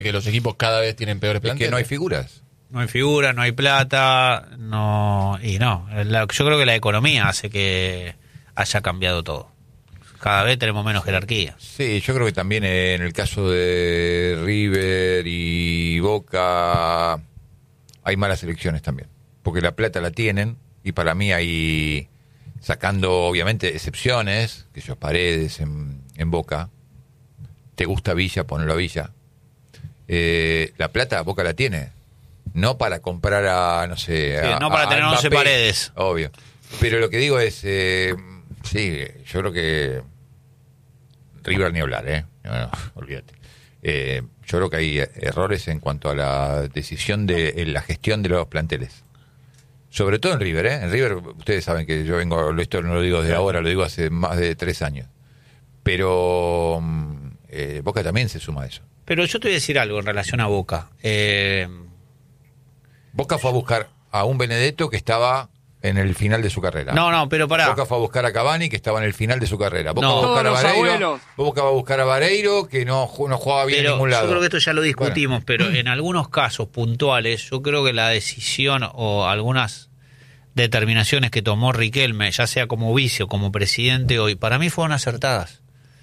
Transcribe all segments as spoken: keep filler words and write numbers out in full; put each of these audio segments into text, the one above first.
que los equipos cada vez tienen peores Es planteles. que no hay figuras. No hay figura, no hay plata, no y no. La, yo creo que la economía hace que haya cambiado todo. Cada vez tenemos menos jerarquía. Sí, yo creo que también en el caso de River y Boca hay malas elecciones también. Porque la plata la tienen y para mí hay, sacando obviamente excepciones, que yo Paredes en, en Boca, te gusta Villa, ponelo a Villa. Eh, la plata Boca la tiene. No para comprar a, no sé... Sí, a, no para a tener once Mbappé, Paredes. Obvio. Pero lo que digo es, eh, sí, yo creo que River ni hablar, ¿eh? No, no, olvídate. Eh, yo creo que hay errores en cuanto a la decisión de en la gestión de los planteles. Sobre todo en River, ¿eh? En River, ustedes saben que yo vengo, esto no lo digo desde ahora, lo digo hace más de tres años. Pero eh, Boca también se suma a eso. Pero yo te voy a decir algo en relación a Boca. Eh... Boca fue a buscar a un Benedetto que estaba en el final de su carrera. No, no, pero pará. Boca fue a buscar a Cavani que estaba en el final de su carrera. Boca No. va a buscar a Todos los Vareiro. abuelos. Boca va a buscar a Vareiro que no, ju- no jugaba bien Pero en ningún lado. yo creo que esto ya lo discutimos, Bueno. pero en algunos casos puntuales, yo creo que la decisión o algunas determinaciones que tomó Riquelme, ya sea como vice o como presidente hoy, para mí fueron acertadas.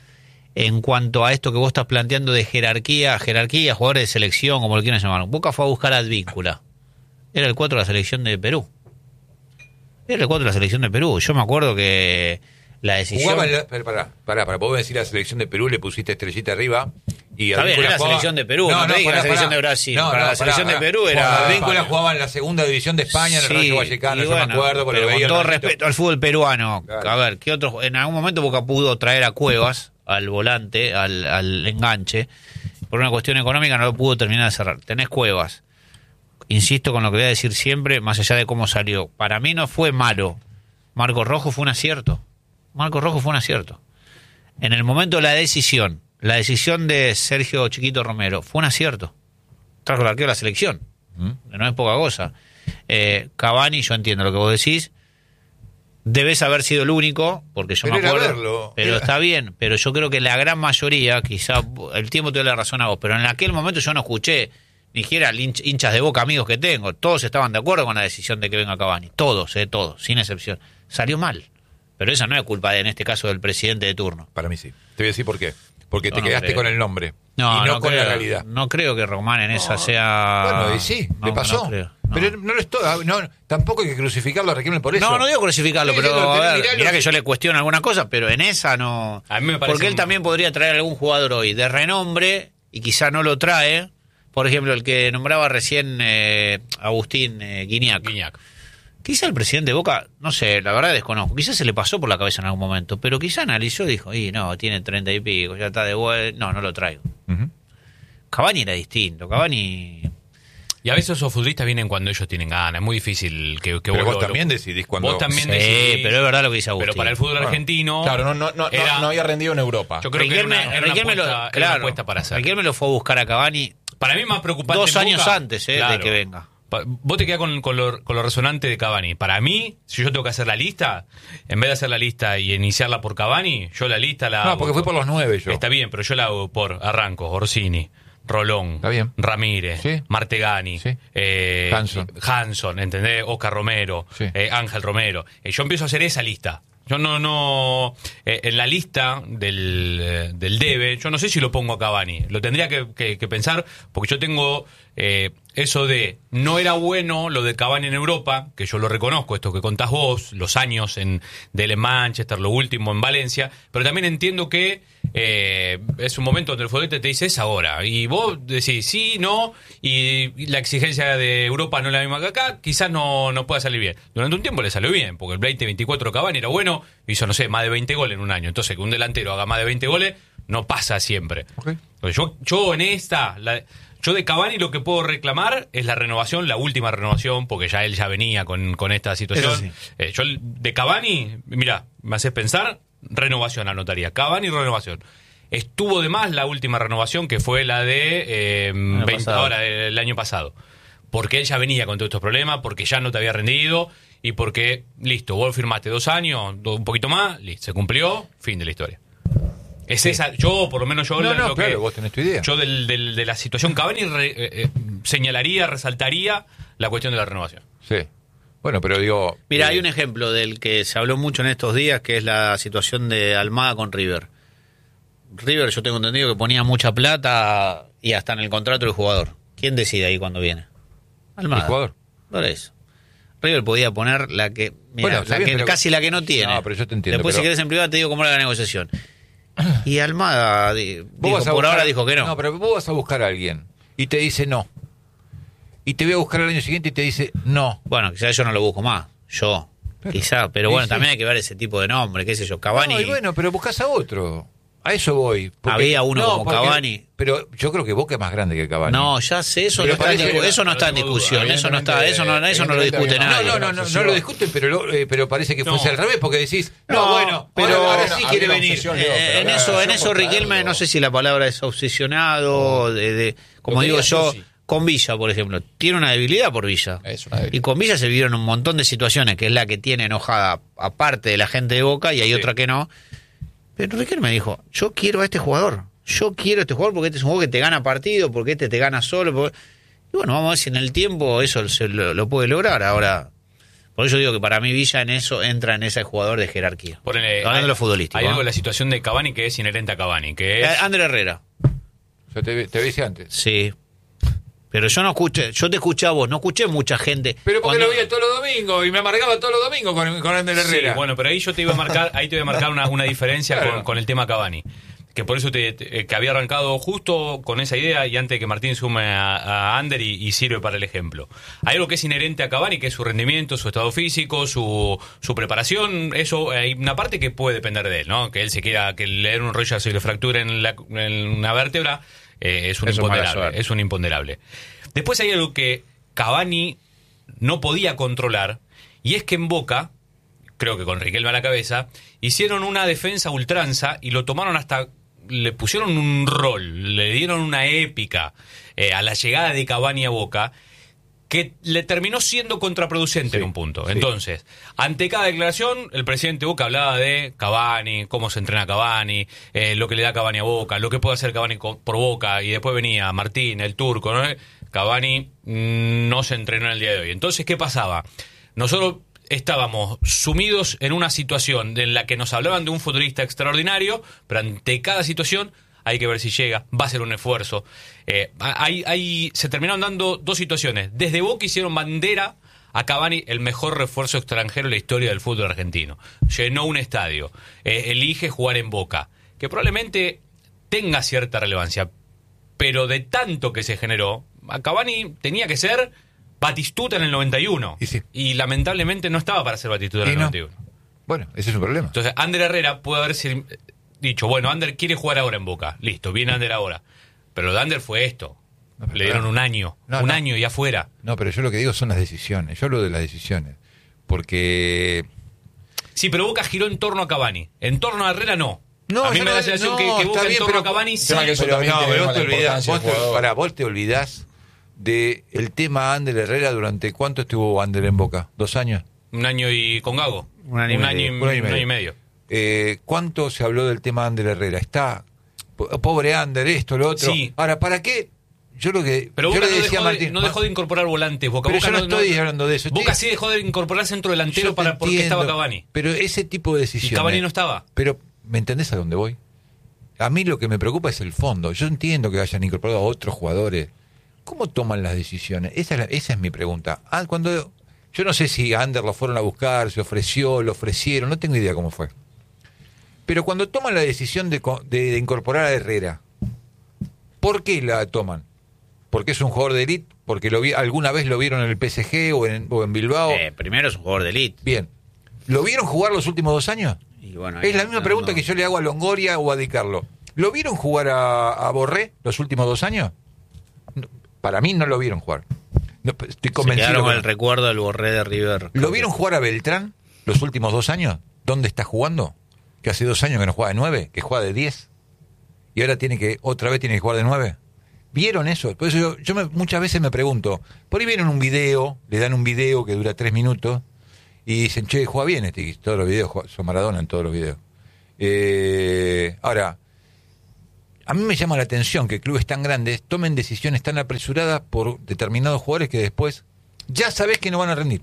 En cuanto a esto que vos estás planteando de jerarquía, jerarquía, jugadores de selección, como lo quieran llamar. Boca fue a buscar a Advíncula. Era el cuatro de la selección de Perú. Era el cuatro de la selección de Perú. Yo me acuerdo que la decisión... Jugaba en la, para, para, para, para poder decir la selección de Perú, le pusiste estrellita arriba. Y Está bien, Advíncula era la jugaba- selección de Perú, no te dije la selección de Brasil. Para la selección de Perú era- Advíncula jugaba en la segunda división de España, en el Sí, Rayo Vallecano, y yo bueno, me acuerdo. porque pero lo veía con todo en el respeto al fútbol peruano, Claro. a ver, ¿qué otros? En algún momento Boca pudo traer a Cuevas al volante, al, al enganche, por una cuestión económica no lo pudo terminar de cerrar. Tenés Cuevas. Insisto con lo que voy a decir siempre, más allá de cómo salió. Para mí no fue malo. Marcos Rojo fue un acierto. Marcos Rojo fue un acierto. En el momento de la decisión, la decisión de Sergio Chiquito Romero fue un acierto. Trajo el arquero de la selección. ¿Mm? No es poca cosa. Eh, Cavani, yo entiendo lo que vos decís. Debes haber sido el único, porque yo Pero me era acuerdo. verlo. Pero Era- está bien. Pero yo creo que la gran mayoría, quizá el tiempo te dio la razón a vos, pero en aquel momento yo no escuché ni siquiera hinch- hinchas de Boca amigos que tengo. Todos estaban de acuerdo con la decisión de que venga Cavani. Todos, eh, todos, sin excepción. Salió mal. Pero esa no es culpa, de, en este caso, del presidente de turno. Para mí sí. Te voy a decir por qué. Porque Yo te no quedaste creo. con el nombre. No, y no, no con creo, la realidad. No creo que Román en esa sea... Bueno, y sí, No, le pasó. no creo, no. Pero no lo estoy, no, tampoco hay que crucificarlo a Riquelme por eso. No, no digo crucificarlo, Sí, pero digo, a mirá, ver, mirá mirá lo- que yo le cuestiono alguna cosa, pero en esa no... A mí me parece Porque él un- también podría traer algún jugador hoy de renombre y quizá no lo trae. Por ejemplo, el que nombraba recién eh, Agustín eh, Guiñac. Guiñac. Quizá el presidente de Boca, no sé, la verdad desconozco, quizás se le pasó por la cabeza en algún momento, pero quizá analizó y dijo, y no, tiene treinta y pico, ya está de vuelta, no, no lo traigo. Ujú. Cavani era distinto, Cavani... Y a veces esos futbolistas vienen cuando ellos tienen ganas. Es muy difícil que, que Pero vos vos lo- también decidís cuando... Vos también Sí, decidís. pero es verdad lo que dice Agustín. Pero para el fútbol Bueno, argentino... Claro, no, no, no, era- no, no había rendido en Europa. Yo creo Riquelme, que era una, era una Riquelme lo- apuesta, era una claro, apuesta para hacer. Riquelme lo fue a buscar a Cavani Para mí más preocupante dos en años Boca, antes eh, de claro. que venga. Pa- Vos te quedás con, con, lo, con lo resonante de Cavani. Para mí, si yo tengo que hacer la lista, en vez de hacer la lista y iniciarla por Cavani, yo la lista la No, hago porque fui por los nueve yo. Está bien, pero yo la hago por Arranco, Orsini, Rolón, Está bien. Ramírez, Sí. Martegani, Sí. eh, Hanson. Hanson, ¿entendés? Oscar Romero, Sí. eh, Ángel Romero. Eh, yo empiezo a hacer esa lista. Yo no, no, eh, en la lista del, eh, del debe, yo no sé si lo pongo a Cavani. Lo tendría que, que- que pensar, porque yo tengo eh, eso de, no era bueno lo de Cavani en Europa, que yo lo reconozco, esto que contás vos, los años en, de él en Manchester, lo último en Valencia, pero también entiendo que eh, es un momento donde el futbolista te dice, es ahora. Y vos decís, sí, no, y, y la exigencia de Europa no es la misma que acá, quizás no, no pueda salir bien. Durante un tiempo le salió bien, porque el veinte veinticuatro Cavani era bueno, hizo, no sé, más de veinte goles en un año. Entonces, que un delantero haga más de veinte goles, no pasa siempre. Ok. Entonces, yo, yo en esta, la- yo de Cavani lo que puedo reclamar es la renovación, la última renovación, porque ya él ya venía con, con esta situación. Eso sí. Eh, yo de Cavani, mira, me haces pensar, renovación anotaría. Cavani, renovación. Estuvo de más la última renovación, que fue la de eh, veinte, pasado. ahora, el año pasado. Porque él ya venía con todos estos problemas, porque ya no te había rendido, y porque, listo, vos firmaste dos años, do- un poquito más, listo, se cumplió, fin de la historia. Es Sí. esa, yo, por lo menos yo, No, la- no, lo claro, que, vos tenés tu idea. yo del, del- de la situación Cavani re- eh, eh, señalaría, resaltaría la cuestión de la renovación. Sí. Bueno, pero digo... Mira, eh, hay un ejemplo del que se habló mucho en estos días, que es la situación de Almada con River. River, yo tengo entendido que ponía mucha plata y hasta en el contrato del jugador. ¿Quién decide ahí cuando viene? Almada. ¿El jugador? Por eso. River podía poner la que, mira, Bueno, la está bien, que pero- casi la que no tiene. No, pero yo te entiendo, Después, pero- si querés en privado, te digo cómo era la negociación. Y Almada di- Vos dijo, vas a por buscar- ahora dijo que no. No, pero vos vas a buscar a alguien y te dice no. Y te voy a buscar al año siguiente y te dice no. Bueno, quizás yo no lo busco más. Yo. Pero- quizá, pero sí, bueno, sí. también hay que ver ese tipo de nombre, qué sé yo. Cavani. No, y bueno, pero buscas a otro. A eso voy. Porque- Había uno como porque- Cavani. Pero yo creo que Boca es más grande que Cavani. No, ya sé, eso Pero no está, en parece- discu- eso no está en no tengo duda, discusión, eso no está, eso no, eso no lo discute evidentemente nadie. No, no, no, no, no lo discuten, pero, lo- eh, pero parece que fuese No. al revés, porque decís, no, No, bueno, pero- pero ahora bueno, sí había quiere una venir. obsesión, Eh, Leo, en pero eso, ahora en yo eso por Riquelme, traerlo- no sé si la palabra es obsesionado, de, de- como Lo digo quería yo, sí o sí. con Villa, por ejemplo, tiene una debilidad por Villa. Es una debilidad. Y con Villa se vieron un montón de situaciones, que es la que tiene enojada aparte de la gente de Boca, y hay Sí. otra que no. Pero Riquelme dijo, yo quiero a este jugador, yo quiero a este jugador porque este es un jugador que te gana partido, porque este te gana solo. porque- Y bueno, vamos a ver si en el tiempo eso se lo, lo puede lograr. Ahora, por eso digo que para mí Villa en eso entra en ese jugador de jerarquía. Ponele, Hablando hay, de lo futbolístico. hay ¿eh? algo en la situación de Cavani que es inherente a Cavani, que Eh, es... Ander Herrera, Yo te, te dije antes. sí. Pero yo no escuché, yo te escuché a vos, no escuché mucha gente. Pero porque Cuando- lo veía todos los domingos y me amargaba todos los domingos con, con Ander Herrera. Sí, bueno, pero ahí yo te iba a marcar, ahí te voy a marcar una, una diferencia Claro. con, con el tema Cavani. Que por eso te, te- que había arrancado justo con esa idea y antes de que Martín sume a, a Ander y, y sirve para el ejemplo. Hay algo que es inherente a Cavani, que es su rendimiento, su estado físico, su, su preparación. Eso hay una parte que puede depender de él, ¿no? Que él se quiera, que le den un rollo se le fracture en, la, en una vértebra, eh, es un Eso es mala imponderable. suerte. Es un imponderable. Después hay algo que Cavani no podía controlar, y es que en Boca, creo que con Riquelme a la cabeza, hicieron una defensa a ultranza y lo tomaron hasta, le pusieron un rol, le dieron una épica eh, a la llegada de Cavani a Boca, que le terminó siendo contraproducente Sí, en un punto. sí. Entonces, ante cada declaración, el presidente Boca hablaba de Cavani, cómo se entrena Cavani, eh, lo que le da Cavani a Boca, lo que puede hacer Cavani con- por Boca, y después venía Martín, el turco, ¿no? Cavani mm, no se entrenó en el día de hoy. Entonces, ¿qué pasaba? Nosotros estábamos sumidos en una situación en la que nos hablaban de un futbolista extraordinario, pero ante cada situación hay que ver si llega, va a ser un esfuerzo. Eh, hay, hay, se terminaron dando dos situaciones. Desde Boca hicieron bandera a Cavani el mejor refuerzo extranjero en la historia del fútbol argentino. Llenó un estadio, eh, elige jugar en Boca, que probablemente tenga cierta relevancia, pero de tanto que se generó, a Cavani tenía que ser Batistuta en el noventa y uno. Y sí. Y lamentablemente no estaba para ser Batistuta en Y el no. noventa y uno. Bueno, ese es un problema. Entonces, Ander Herrera puede haberse dicho, bueno, Ander quiere jugar ahora en Boca. Listo, viene Ander ahora. Pero lo de Ander fue esto. No, pero Le dieron pará. un año. No, un no. año y afuera. No, pero yo lo que digo son las decisiones. Yo hablo de las decisiones. Porque... Sí, pero Boca giró en torno a Cavani. En torno a Herrera no. No, a mí yo me no- da la sensación no, que, que está Boca en bien, torno pero- a Cavani sí. tema que eso Pero, también no, tiene pero que vos te ver con la olvidás, importancia vos del te, jugador. pará, vos te olvidás de el tema Ander Herrera durante cuánto estuvo Ander en Boca, dos años. Un año y con Gago. Un año y medio. y, Un año y un año y medio. medio. Eh, ¿Cuánto se habló del tema Ander Herrera? Está po- pobre Ander, esto, lo otro. Sí. Ahora, ¿para qué? Yo lo que Pero yo Boca le no, decía dejó a de, Martín, no dejó de incorporar volantes. Boca, pero Boca yo no estoy hablando de eso. Boca estoy- sí dejó de incorporar centro delantero yo te para porque entiendo, estaba Cavani. Pero ese tipo de decisiones. Y Cavani no estaba. Pero, ¿me entendés a dónde voy? A mí lo que me preocupa es el fondo. Yo entiendo que hayan incorporado a otros jugadores. ¿Cómo toman las decisiones? Esa es, la- esa es mi pregunta. Ah, cuando yo no sé si a Ander lo fueron a buscar, se ofreció, lo ofrecieron, no tengo idea cómo fue. Pero cuando toman la decisión de, co- de- de incorporar a Herrera, ¿por qué la toman? ¿Porque es un jugador de élite? ¿Porque lo vi, alguna vez lo vieron en el P S G o en, o en Bilbao? Eh, primero es un jugador de elite. Bien. ¿Lo vieron jugar los últimos dos años? Y bueno, ahí Es la misma no- pregunta no. que yo le hago a Longoria o a Di Carlo. ¿Lo vieron jugar a, a Borré los últimos dos años? No, para mí no lo vieron jugar. No, estoy Se convencido. quedaron con que el no. recuerdo del Borré de River. ¿Lo vieron jugar a Beltrán los últimos dos años? ¿Dónde está jugando? Que hace dos años que no juega de nueve, que juega de diez. Y ahora tiene que, otra vez tiene que jugar de nueve. ¿Vieron eso? Por eso yo, yo me- muchas veces me pregunto, por ahí vieron un video, le dan un video que dura tres minutos, y dicen, che, juega bien este, y todos los videos, juega- son Maradona en todos los videos. Eh, ahora, a mí me llama la atención que clubes tan grandes tomen decisiones tan apresuradas por determinados jugadores que después ya sabés que no van a rendir.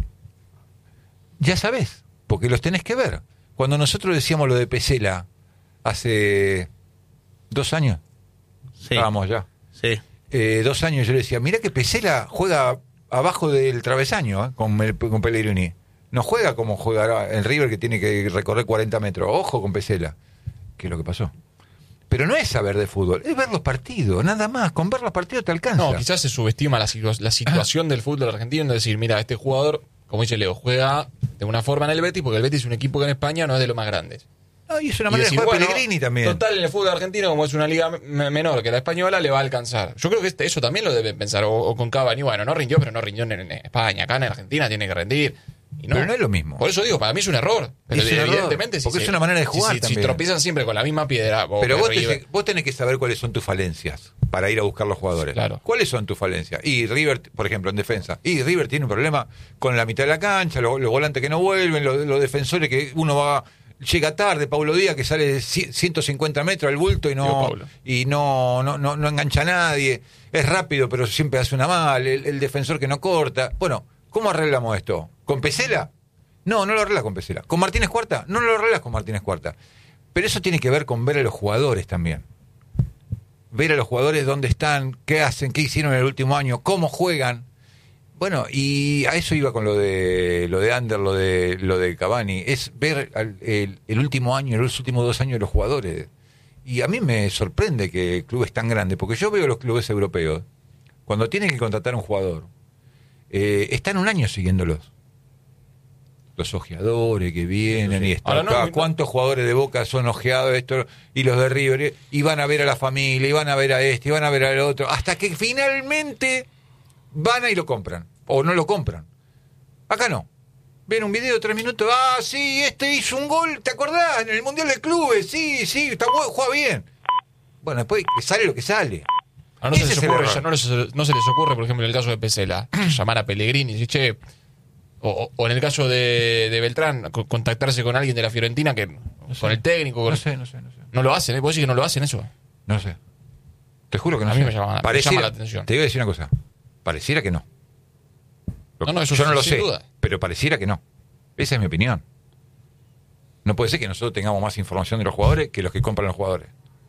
Ya sabés, porque los tenés que ver. Cuando nosotros decíamos lo de Pesela hace dos años, Sí. estábamos ya. Sí. Eh, dos años yo le decía, mirá que Pesela juega abajo del travesaño, ¿eh? con, el, con Pellegrini. No juega como juega el River, que tiene que recorrer cuarenta metros. Ojo con Pesela. ¿Qué es lo que pasó? Pero no es saber de fútbol, es ver los partidos, nada más. Con ver los partidos te alcanza. No, quizás se subestima la, situa- la situación del fútbol argentino, en decir, mira, este jugador, como dice Leo, juega de una forma en el Betis, porque el Betis es un equipo que en España no es de los más grandes. No, y es una Y manera decir, de jugar bueno, Pellegrini también. Total, en el fútbol argentino, como es una liga m- menor que la española, le va a alcanzar. Yo creo que este, eso también lo deben pensar. O, o con Cavani, bueno, no rindió, pero no rindió en, en España. Acá en Argentina tiene que rendir. Y no. Pero no es lo mismo. Por eso digo, para mí es un error. Pero Es un error, evidentemente, si porque se- es una manera de si- jugar si, si también. tropiezan siempre con la misma piedra. o Pero que vos, River- te- vos tenés que saber cuáles son tus falencias para ir a buscar los jugadores. Claro. ¿Cuáles son tus falencias? Y River, por ejemplo, en defensa. Y River tiene un problema con la mitad de la cancha, los, los volantes que no vuelven, los, los defensores que uno va... Llega tarde, Paulo Díaz, que sale ciento cincuenta metros al bulto y Digo, no Paulo. y no, no, no, no engancha a nadie. Es rápido, pero siempre hace una mal. El, el defensor que no corta. Bueno, ¿cómo arreglamos esto? ¿Con Pesela? No, no lo arreglas con Pesela. ¿Con Martínez Cuarta? No, no lo arreglas con Martínez Cuarta. Pero eso tiene que ver con ver a los jugadores también. Ver a los jugadores dónde están, qué hacen, qué hicieron en el último año, cómo juegan. Bueno, y a eso iba con lo de lo de Ander, lo de lo de Cavani, es ver al- el, el último año, los últimos dos años de los jugadores. Y a mí me sorprende que clubes tan grandes, porque yo veo los clubes europeos, cuando tienen que contratar a un jugador, eh, están un año siguiéndolos. Los ojeadores que vienen y están Ahora, no, acá, no- cuántos jugadores de Boca son ojeados, esto, y los de River, y van a ver a la familia, y van a ver a este, y van a ver al otro, hasta que finalmente van a y lo compran, o no lo compran. Acá no. Ven un video de tres minutos, ah, sí, este hizo un gol, ¿te acordás? En el Mundial de Clubes, sí, sí, está bueno, juega bien. Bueno, después que sale lo que sale. A no, se Ese les es el ocurre, error. ya no, les, no se les ocurre, por ejemplo, en el caso de Pesela, llamar a Pellegrini y decir, che, o, o- o en el caso de, de Beltrán, co- contactarse con alguien de la Fiorentina, que con el técnico. Con- No sé, no sé, no sé. No lo hacen, ¿eh? ¿Vos decís que no lo hacen eso? No sé. Te juro que no A mí sé. me llama- me Pareciera- llama la atención. Te voy a decir una cosa. Pareciera que no. No, no, eso Yo no sin- lo sin sé, duda. pero pareciera que no. Esa es mi opinión. No puede ser que nosotros tengamos más información de los jugadores que los que compran los jugadores.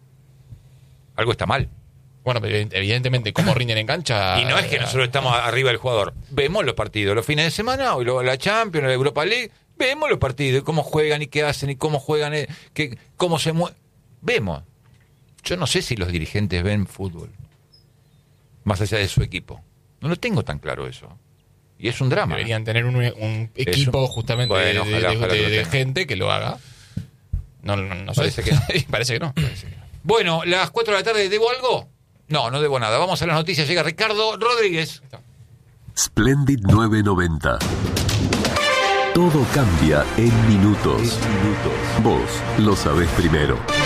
Algo está mal. Bueno, pero evidentemente, cómo rinden en cancha. Y no es que nosotros estamos arriba del jugador. Vemos los partidos, los fines de semana, o luego la Champions, la Europa League. Vemos los partidos, y cómo juegan y qué hacen y cómo juegan, eh, qué, cómo se mueven. Vemos. Yo no sé si los dirigentes ven fútbol. Más allá de su equipo. No lo tengo tan claro eso. Y es un drama. Deberían tener un, un equipo Eso. justamente Bueno, de, ojalá, de- ojalá de- que lo de tengan. gente que lo haga. No, no, no sé. Parece que no. Parece que no. Bueno, las cuatro de la tarde, ¿debo algo? No, no debo nada. Vamos a las noticias. Llega Ricardo Rodríguez. Splendid novecientos noventa. Todo cambia en minutos. Vos lo sabés primero.